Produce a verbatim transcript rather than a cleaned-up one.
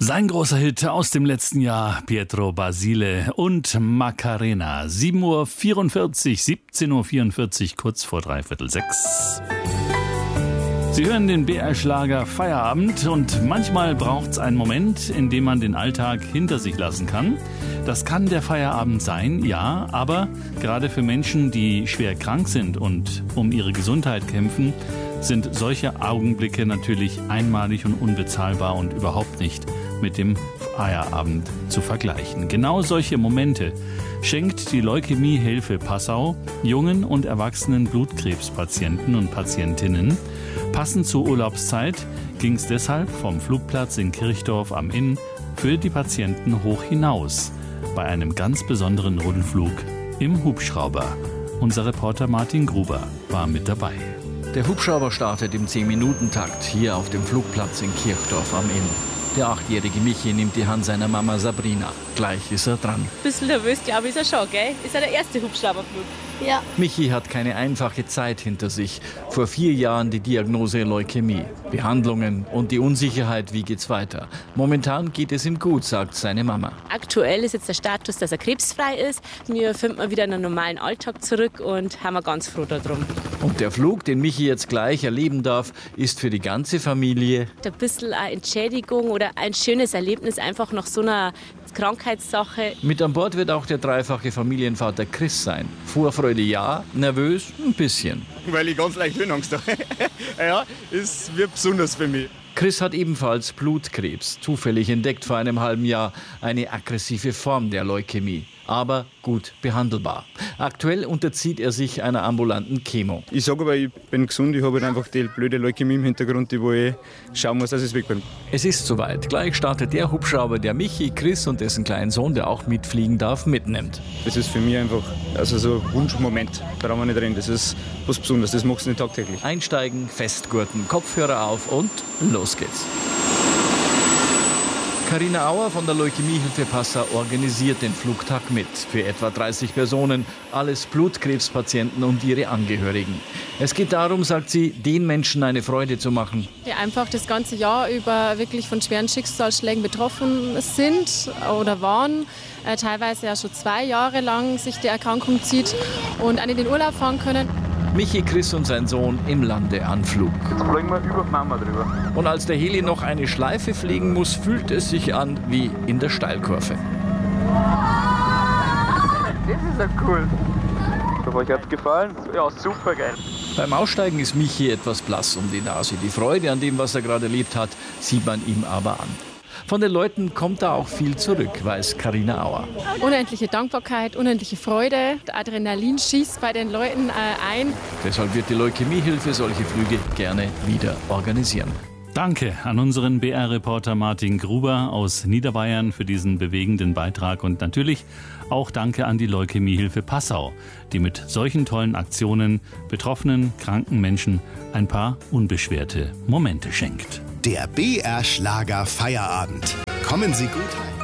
Sein großer Hit aus dem letzten Jahr, Pietro Basile und Macarena. sieben Uhr vierundvierzig, siebzehn Uhr vierundvierzig, kurz vor dreiviertel sechs. Sie hören den B R-Schlager Feierabend und manchmal braucht es einen Moment, in dem man den Alltag hinter sich lassen kann. Das kann der Feierabend sein, ja, aber gerade für Menschen, die schwer krank sind und um ihre Gesundheit kämpfen, sind solche Augenblicke natürlich einmalig und unbezahlbar und überhaupt nicht mit dem Feierabend zu vergleichen. Genau solche Momente schenkt die Leukämiehilfe Passau jungen und erwachsenen Blutkrebspatienten und Patientinnen. Passend zur Urlaubszeit ging es deshalb vom Flugplatz in Kirchdorf am Inn für die Patienten hoch hinaus bei einem ganz besonderen Rundflug im Hubschrauber. Unser Reporter Martin Gruber war mit dabei. Der Hubschrauber startet im zehn-Minuten-Takt hier auf dem Flugplatz in Kirchdorf am Inn. Der achtjährige Michi nimmt die Hand seiner Mama Sabrina. Gleich ist er dran. Ein bisschen nervös, glaube ich, ist er schon, gell? Ist er der erste Hubschrauberflug? Ja. Michi hat keine einfache Zeit hinter sich. Vor vier Jahren die Diagnose Leukämie. Behandlungen und die Unsicherheit, wie geht's weiter. Momentan geht es ihm gut, sagt seine Mama. Aktuell ist jetzt der Status, dass er krebsfrei ist. Wir finden wieder in einen normalen Alltag zurück und haben wir ganz froh darum. Und der Flug, den Michi jetzt gleich erleben darf, ist für die ganze Familie ein bisschen eine Entschädigung oder ein schönes Erlebnis einfach nach so einer Krankheitssache. Mit an Bord wird auch der dreifache Familienvater Chris sein. Vorfreude ja, nervös ein bisschen. Weil ich ganz leicht Höhenangst habe. Ja, es wird besonders für mich. Chris hat ebenfalls Blutkrebs, zufällig entdeckt vor einem halben Jahr, eine aggressive Form der Leukämie, aber gut behandelbar. Aktuell unterzieht er sich einer ambulanten Chemo. Ich sage aber, ich bin gesund, ich habe halt einfach die blöde Leukämie im Hintergrund, die wo ich schauen muss, dass ich weg bin. Es ist soweit. Gleich startet der Hubschrauber, der Michi, Chris und dessen kleinen Sohn, der auch mitfliegen darf, mitnimmt. Das ist für mich einfach also so ein Wunschmoment. Da brauchen wir nicht reden. Das ist was Besonderes, das machst du nicht tagtäglich. Einsteigen, festgurten, Kopfhörer auf und los geht's. Carina Auer von der Leukämiehilfe Passau organisiert den Flugtag mit. Für etwa dreißig Personen, alles Blutkrebspatienten und ihre Angehörigen. Es geht darum, sagt sie, den Menschen eine Freude zu machen. Die einfach das ganze Jahr über wirklich von schweren Schicksalsschlägen betroffen sind oder waren. Äh, teilweise ja schon zwei Jahre lang sich die Erkrankung zieht und auch nicht in den Urlaub fahren können. Michi, Chris und sein Sohn im Landeanflug. Jetzt fliegen wir über die Mama drüber. Und als der Heli noch eine Schleife fliegen muss, fühlt es sich an wie in der Steilkurve. Das ist ja cool. Ich hoffe, euch hat's gefallen. Ja, super geil. Beim Aussteigen ist Michi etwas blass um die Nase. Die Freude an dem, was er gerade erlebt hat, sieht man ihm aber an. Von den Leuten kommt da auch viel zurück, weiß Carina Auer. Unendliche Dankbarkeit, unendliche Freude. Der Adrenalin schießt bei den Leuten äh, ein. Deshalb wird die Leukämiehilfe solche Flüge gerne wieder organisieren. Danke an unseren B R-Reporter Martin Gruber aus Niederbayern für diesen bewegenden Beitrag und natürlich auch danke an die Leukämiehilfe Passau, die mit solchen tollen Aktionen betroffenen, kranken Menschen ein paar unbeschwerte Momente schenkt. Der B R-Schlager Feierabend. Kommen Sie gut heim.